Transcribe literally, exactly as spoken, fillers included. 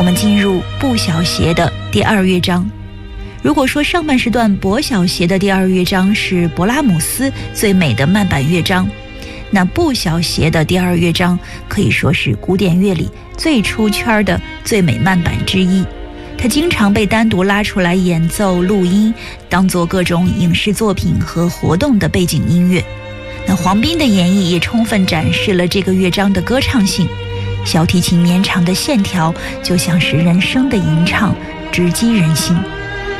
我们进入步小协的第二乐章。如果说上半时段薄小协的第二乐章是勃拉姆斯最美的慢板乐章，那步小协的第二乐章可以说是古典乐里最出圈的最美慢板之一。它经常被单独拉出来演奏录音，当作各种影视作品和活动的背景音乐。那黄斌的演绎也充分展示了这个乐章的歌唱性，小提琴绵长的线条就像是人声的吟唱，直击人心。